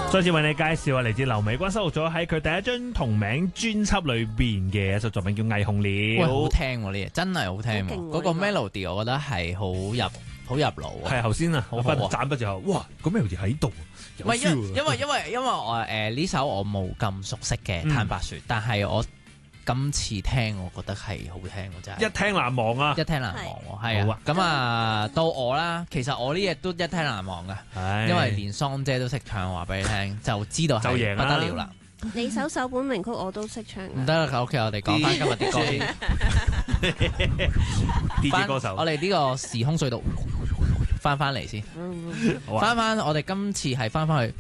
再次為你介紹啊，嚟自劉美君收錄咗喺佢第一張同名專輯裏邊嘅一首作品叫《霓虹鳥》。 喂，好聽喎呢嘢，真係好聽喎！嗰個 melody 我覺得係好入腦。 係頭先啊，我好讚不就哇，個 melody 喺度。 唔係因為我呢首我冇咁熟悉嘅，坦白説，但係我今次聽我覺得係好聽喎，真係一聽難忘啊！ 一聽難忘喎，係啊！咁啊到我啦，其實我呢嘢都一聽難忘㗎，因為連桑姐都識唱，話俾你聽就知道係不得了啦。 你首本名曲我都識唱。唔得啦，OK，我哋講翻今日啲歌先。 DJ 歌手， 我哋呢個時空隧道翻嚟先，翻我哋今次係翻去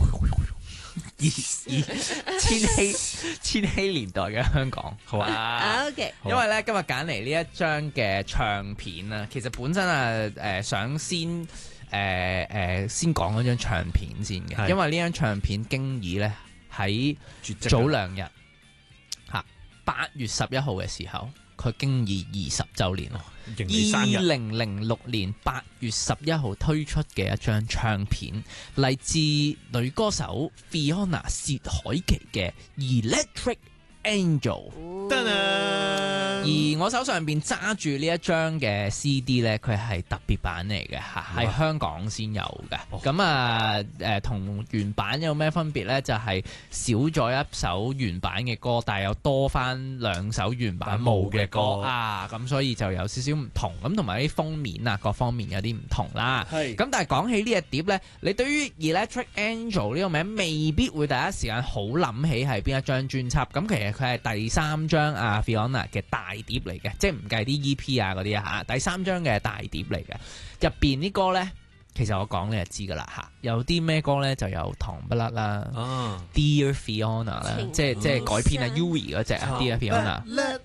千禧年代嘅香港，好啊。 OK， 因為咧今日揀嚟呢一張嘅唱片啊，其實本身想先講嗰張唱片先嘅，因為呢張唱片經已咧喺早2日8月11號嘅時候，佢經已20週年咯。2006年8月11號推出嘅一張唱片，嚟自女歌手 Fiona 薛凱琪嘅 Electric Angel。而我手上邊揸住呢一張嘅 CD 呢，佢係特別版嚟嘅嚇，係香港先有嘅。咁同原版有咩分別呢？就係少咗一首原版嘅歌，但係又多翻2首原版冇嘅歌啊！咁所以就有少少唔同。咁同埋啲封面啊，各方面有啲唔同啦。咁但係講起呢隻碟呢，你對於 Electric Angel 呢個名未必會第一時間好諗起係邊一張專輯。咁其實佢係第3張Fiona 嘅大碟嚟嘅，即係唔計啲 EP 啊嗰啲啊嚇，第3張嘅大碟嚟嘅，入邊啲歌呢，其實我講你就知噶啦嚇，有啲咩歌呢？就有糖不甩啦，Dear Fiona 啦，即係改編啊 Yui 嗰隻 Dear Fiona。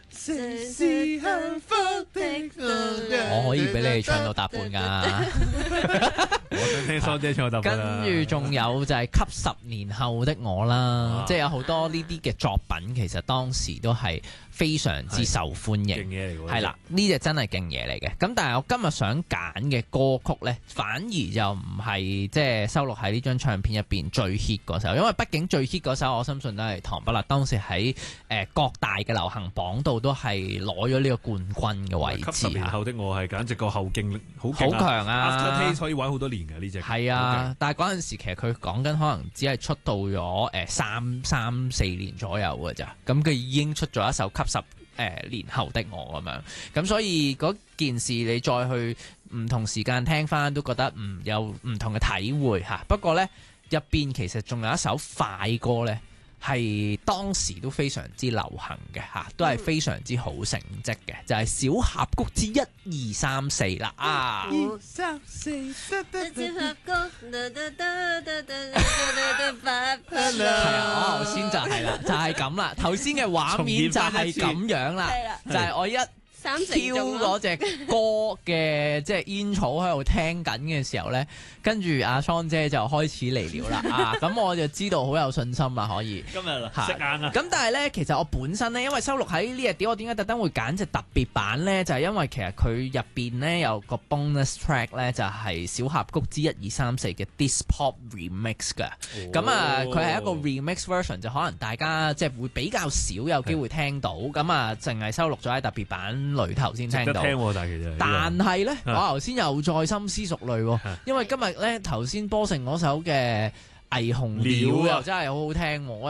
我可以俾你哋唱到搭半㗎， 我想聽桑姐唱到搭半。 跟住仲有就係給10年後的我啦，即係有好多呢啲嘅作品，其實當時都係非常之受歡迎。勁嘢嚟㗎，係啦，呢隻真係勁嘢嚟嘅。咁但係我今日想揀嘅歌曲呢，反而就唔係即係收錄喺呢張唱片入邊最 hit 嗰首，因為畢竟最 hit 嗰首我相信都係糖不甩，當時喺各大嘅流行榜度都係攞咗呢個冠軍嘅位置。給10年後的我係簡直個後勁好強啊 ！After Taste 可以玩好多年嘅呢隻。 係啊，但係嗰陣時其實佢講緊可能只係出道咗3-4年左右嘅咋，咁佢已經出咗一首給10年後的我咁樣，咁所以嗰件事你再去唔同時間聽翻都覺得有唔同嘅體會嚇。不過呢，入邊其實仲有一首快歌呢，係當時都非常之流行嘅嚇，都係非常之好成績嘅，就係小峽谷之1、2、3、4啦啊！1、2、3、4，係啊，我頭先就係啦，就係咁啦，頭先嘅畫面就係咁樣啦，就係我一挑嗰隻歌嘅即係煙草喺度聽緊嘅時候咧，跟住阿桑姐就開始嚟了啦啊！咁我就知道好有信心啦，可以今日食晏啦。 咁但係咧，其實我本身咧，因為收錄喺呢隻碟，我點解特登會揀隻特別版咧？就係因為其實佢入邊咧有個 bonus track 咧，就係小峽谷之1、2、3、4嘅 Disc Pop Remix 嘅。咁佢係一個 remix version，就可能大家即係會比較少有機會聽到。咁淨係收錄咗喺特別版裏頭先聽到。但係咧，我頭先又再深思熟慮喎，因為今日咧頭先波成嗰首嘅霓虹鳥又真係好好聽喎。